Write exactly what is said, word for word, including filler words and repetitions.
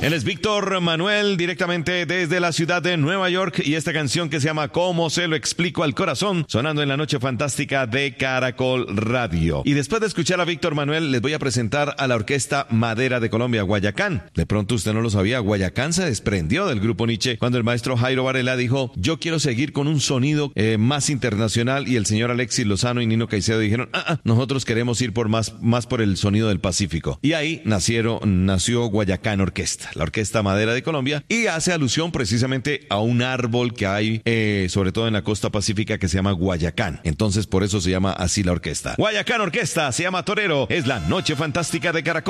Él es Víctor Manuel, directamente desde la ciudad de Nueva York, y esta canción que se llama ¿Cómo se lo explico al corazón? Sonando en la noche fantástica de Caracol Radio. Y después de escuchar a Víctor Manuel, les voy a presentar a la Orquesta Madera de Colombia, Guayacán. De pronto usted no lo sabía, Guayacán se desprendió del grupo Nietzsche cuando el maestro Jairo Varela dijo: yo quiero seguir con un sonido eh, más internacional, y el señor Alexis Lozano y Nino Caicedo dijeron: ah, ah, nosotros queremos ir por más, más por el sonido del Pacífico. Y ahí nacieron, nació Guayacán Orquesta, la Orquesta Madera de Colombia, y hace alusión precisamente a un árbol que hay, eh, sobre todo en la costa pacífica, que se llama Guayacán. Entonces por eso se llama así la orquesta. Guayacán Orquesta, se llama Torero, es la noche fantástica de Caracol.